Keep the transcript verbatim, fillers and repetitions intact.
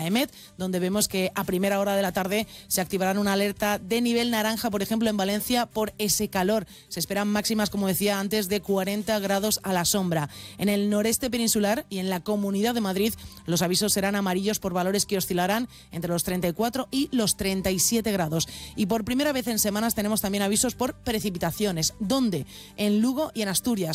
EMET, donde vemos que a primera hora de la tarde se activarán una alerta de nivel naranja, por ejemplo, en Valencia, por ese calor. Se esperan máximas, como decía antes, de cuarenta grados a la sombra. En el noreste peninsular y en la Comunidad de Madrid, los avisos serán amarillos por valores que oscilarán entre los treinta y cuatro y los treinta y siete grados. Y por primera vez en semanas tenemos también avisos por precipitaciones. ¿Dónde? En Lugo y en Asturias.